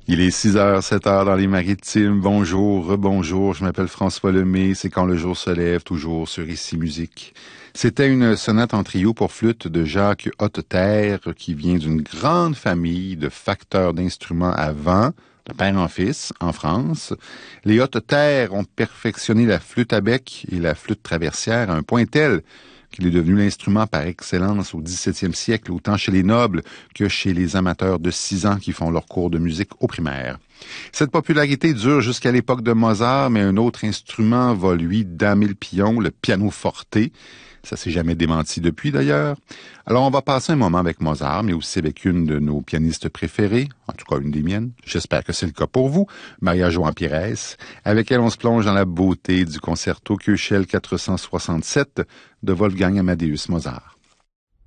Il est 6h, 7h dans les Maritimes. Bonjour, rebonjour. Je m'appelle François Lemay. C'est quand le jour se lève, toujours sur Ici Musique. C'était une sonate en trio pour flûte de Jacques Hotteterre qui vient d'une grande famille de facteurs d'instruments à vent, de père en fils, en France. Les Hotteterre ont perfectionné la flûte à bec et la flûte traversière à un point tel qu'il est devenu l'instrument par excellence au XVIIe siècle, autant chez les nobles que chez les amateurs de 6 ans qui font leur cours de musique au primaire. Cette popularité dure jusqu'à l'époque de Mozart, mais un autre instrument va lui damer le pion, le piano forte. Ça s'est jamais démenti depuis d'ailleurs. Alors on va passer un moment avec Mozart, mais aussi avec une de nos pianistes préférées, en tout cas une des miennes. J'espère que c'est le cas pour vous, Maria-Joan Pires, avec elle on se plonge dans la beauté du concerto Köchel 467 de Wolfgang Amadeus Mozart.